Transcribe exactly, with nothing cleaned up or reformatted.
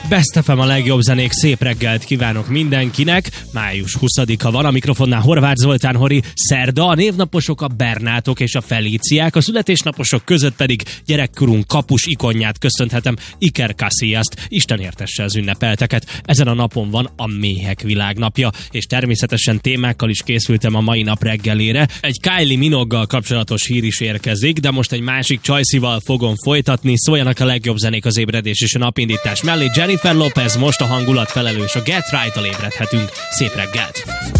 Best ef em a legjobb zenék, szép reggelt kívánok mindenkinek. május huszadika van, a mikrofonnál Horváth Zoltán Hori. Szerda, a névnaposok a Bernátok és a Felíciák, a születésnaposok között pedig gyerekkorunk kapus ikonját köszönhetem, Iker Casillas-t. Isten értesse az ünnepelteket. Ezen a napon van a Méhek Világnapja, és természetesen témákkal is készültem a mai nap reggelére. Egy Kylie Minogue-gal kapcsolatos hír is érkezik, de most egy másik Csajcival fogom folytatni. Szóljanak a legjobb zenék az ébredés és a napindítás mellé. Jennifer Lopez most a hangulat felelős, a Get Right-tal ébredhetünk. Szép reggelt!